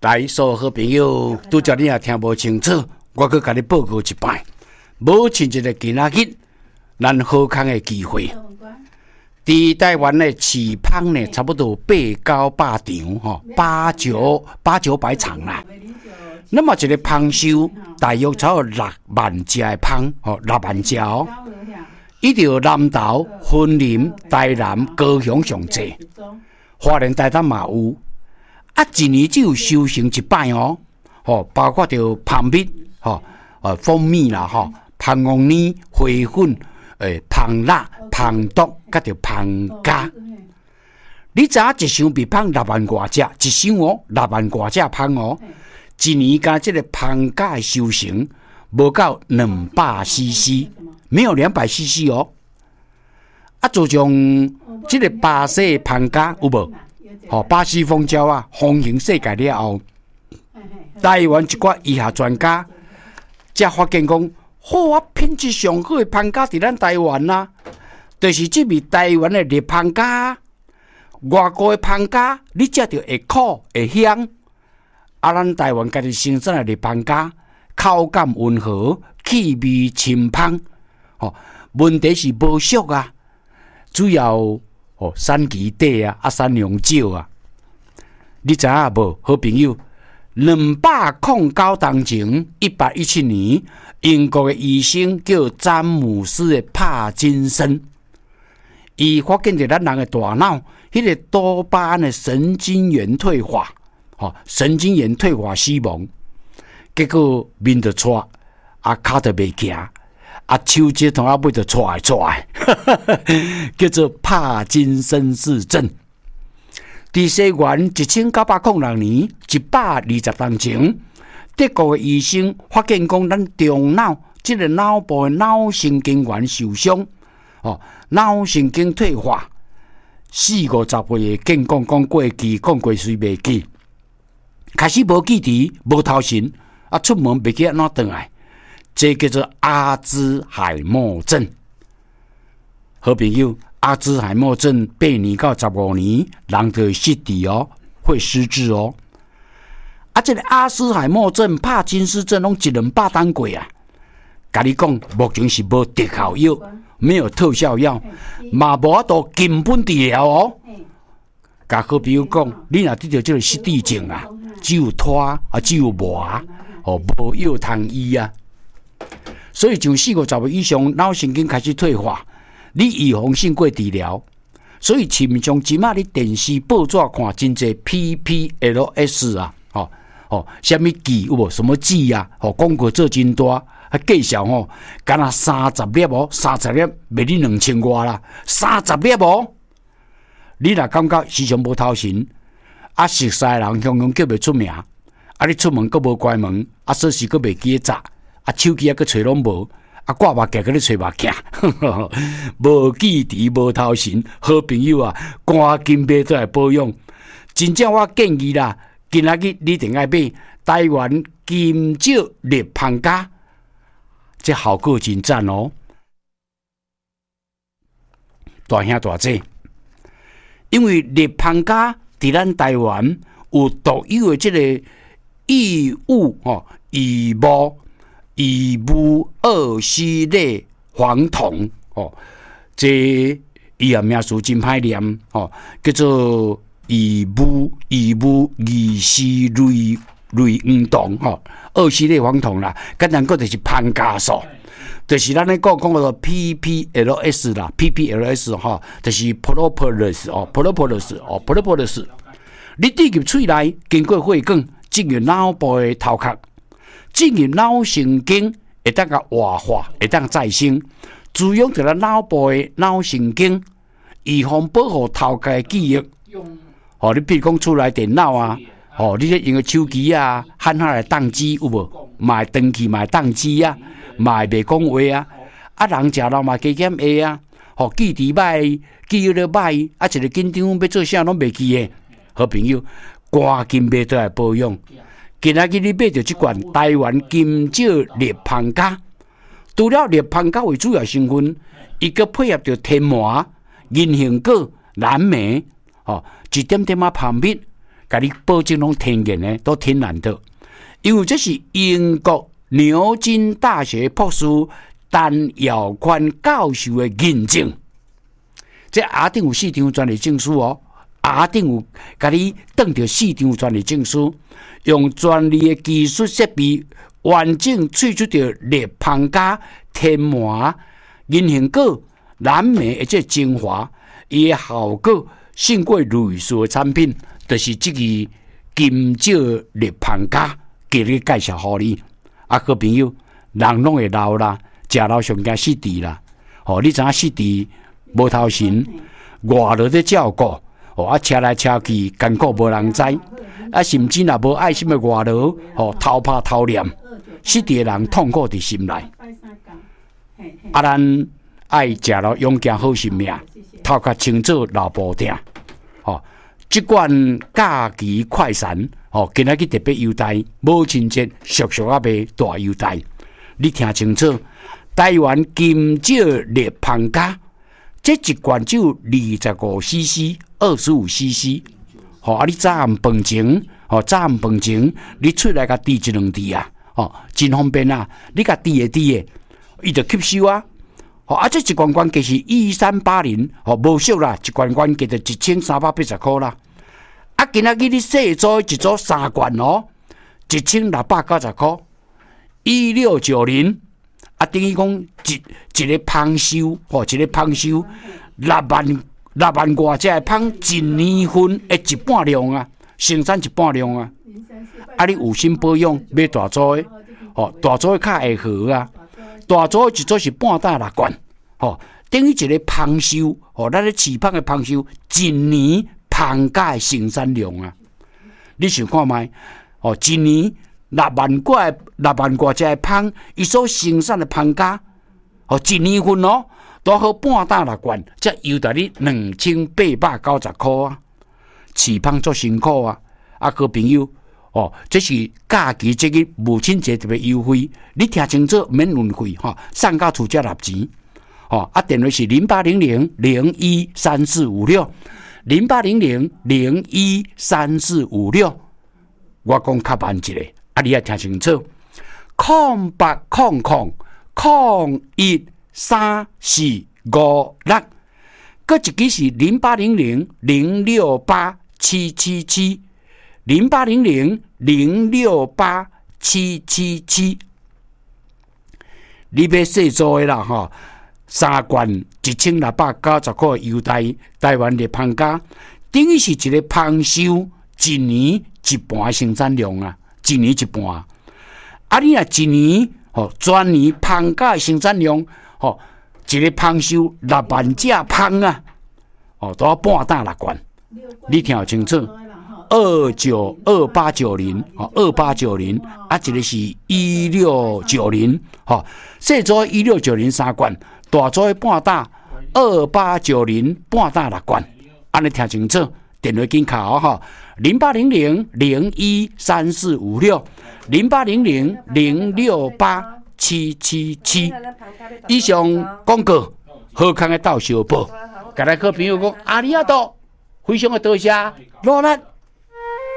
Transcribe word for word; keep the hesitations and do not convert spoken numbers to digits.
来，所有好朋友，拄则你也听无清楚，我去甲你报告一摆。无亲一个今仔日，咱好康的机会。伫台湾的市芳呢，差不多八九百场吼，八九八九百场啦。那么一个芳收大约超过六万只的芳，吼六万只哦。伊着南投、云林、台南、高雄上济，花莲台东嘛有。啊，一年只有收成一摆哦。吼，包括着芳蜜，吼，呃，蜂蜜啦，吼，芳王泥、花粉，诶，芳蜡、芳毒，甲着芳茄。你知影一箱比芳六万外只，一箱哦，六万外只芳哦。一年加这个芳茄的收成无到两百 C C， 没有两百 C C 哦。啊，自从这个巴西的芳茄有无？吼、哦，巴西蜂胶啊，风行世界了后，台湾一寡医学专家才发现讲，好啊，品质上好的芳茄伫咱台湾啊，就是这味台湾的绿芳茄。外国的芳茄，你食着会苦会香。啊，咱台湾家己生产的绿芳茄，口感温和，气味清芳。吼、哦，问题是无俗啊，主要哦产期短啊，啊产量少啊。你知影无，好朋友？两百零九当前，一八一七年，英国的医生叫詹姆斯的帕金森，伊发现着咱人的大脑，迄、那个多巴胺的神经元退化。吼，神经元退化死亡，结果面就错，啊脚就袂行，啊手指头啊尾就错来错来，叫做帕金森氏症。伫西元一千九百零六年，一百二十当前，德国的医生发现讲，咱中脑即、这个脑部的脑神经元受伤，哦，脑神经退化，四五十岁的健讲讲过去，讲过水袂记。开始无记忆，无头神，啊，出门袂记安怎转来，这叫做阿兹海默症。好朋友，阿兹海默症八年到十五年，人就会失智哦，会失智哦。啊，这个阿兹海默症、帕金斯症拢一两百单过啊。甲你讲，目前是无特效药，没有特效药，嘛无法度根本治疗哦。甲好朋友讲，你若得到这个失智症啊，只有拖啊，只有磨，哦，无药通医啊。所以从四五十岁以上，脑神经开始退化，你预防性过治疗。所以市面上即马你电视报纸看真侪 P P L S 啊，哦哦，什么剂有无？什么剂啊？哦，广告做真大，还介绍吼，敢若三十粒哦，三十粒卖你两千外啦，三十粒哦。你若感觉时常无头神，啊熟悉的人向向叫袂出名，啊你出门阁无关门，啊锁匙阁袂记砸，啊手机啊阁找拢无，啊挂目镜阁咧找目镜，无记忆无头神，好朋友啊，赶紧买倒来保养。真正我建议啦，今仔日你一定要买台湾金蕉绿芳茄，这效果真赞哦！大兄大姐。因为绿芳茄伫咱台湾有独有的这个异物吼，异物异物二烯类黄酮哦，这伊也名词真歹念哦，叫做异物异物二烯类类黄酮吼，二烯类黄酮啦，简单讲就是芳茄素。就是咱咧讲讲个 P P L S 啦 ，P P L S 哈，就是 propolis 哦 ，propolis 哦 ，propolis。你滴入喙内，经过血管进入脑部的头壳，进入脑神经，会当甲活化，会当再生，滋养着咱脑部的脑神经，预防保护头壳的记忆。哦，你比如讲厝内电脑啊，哦，你咧用个手机啊，喊下来宕机有无？嘛会断去，嘛会宕机啊。嘛会袂讲话啊！啊，人食老嘛加减下啊，吼记忆歹，记忆力歹，啊，一个紧张要做啥拢袂记诶。好朋友，赶紧买倒来保养。今仔日你买着即罐台湾金蕉绿芳茄，除了绿芳茄为主要成分，伊阁配合着天麻、银杏果、蓝莓，吼一点点啊芳蜜， 甲你保证拢天然的，都天然的。因为这是英国牛津大学博士陈耀宽教授的认证。这阿定有四张专利证书哦，阿定有甲你登着四张专利证书，用专利的技术设备，完整萃出着劣芳加天麻、银杏果、蓝莓的这精华，伊的效果胜过类似的产品，就是这个金蕉劣芳加。给你介绍好你，啊，好朋友，人拢会老啦，食老上惊失智啦。哦，你知影失智无头神，外劳在照顾，哦，啊，车来车去，艰苦无人知，啊，甚至若无爱心的外劳，哦，偷拍偷念，失智的人痛苦伫心内。啊，咱爱食了永健好生命，头壳清楚老步定，哦。这款假期快闪，哦，今仔日特别优待，母亲节俗俗啊卖大优待，你听清楚。台湾金蕉劣芳加，这一罐只有二十五 C C、二十五 C C， 哦，啊，你早暗饭前，哦，早暗饭前，你出来甲滴一两滴啊，哦，真方便啊，你甲滴的滴的，伊就吸收啊。哦，啊，这一罐罐计是一三八零，哦，无俗啦，一罐罐计就一千三百八十块啦。啊，今仔日你细组一组三罐哦，一千六百九十块，一六九零，啊，等于讲一一个芳收，哦，一个芳收六万六万外只芳一年份的一半量啊，生产一半量啊。啊，你有心保养买大组的，哦，大组的较会好啊。大组一组是半打六罐，哦，等于一个芳收，哦，咱咧饲芳的芳收，一年芳加的生产量啊！你想看卖？哦，一年六万块、六万块只的芳，伊所生产的芳加，哦，一年份哦，都好半打六罐，才优待你两千八百九十块啊！饲芳足辛苦啊！啊，好朋友。哦，这是假期这个母亲节特别优惠，你听清楚，免运费哈，上到厝才纳钱。哦，啊，电话是零八零零零一三四五六，零八零零零一三四五六。我讲较慢一个，啊，你要听清楚，空八空空空一三四五六，搁一支是零八零零零六八七七七。零八零零零六八七七七，你要细做的啦哈，三罐一千六百九十块优待，台湾的芳加，等于是一个芳收一年一半生产量啊，一年一半。啊，你若一年哦，全年芳加的生产量哦，一个芳收六万只芳啊，哦，都要半打六罐，你听清楚。二九二八九零，哦，二八九零，啊，一个是一六九零，吼，细组一六九零三罐，大组的半打二八九零半打六罐，安尼听清楚，电话紧卡哦，哈，零八零零零一三四五六，零八零零零六八七七七，以上广告，好康的到小报，甲咱好朋友讲阿里阿多，非常的多谢，罗兰。